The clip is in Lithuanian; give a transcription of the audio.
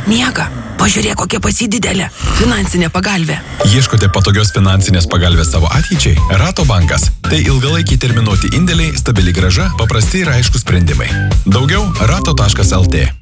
Miega. Pažiūrėk, kokia pasididelė. Finansinė pagalvė. Ieškote patogios finansinės pagalbės savo ateičiai? Rato bankas. Tai ilgalaikiai terminuoti indėliai, stabili grąža, paprasti ir aiškus sprendimai. Daugiau rato.lt.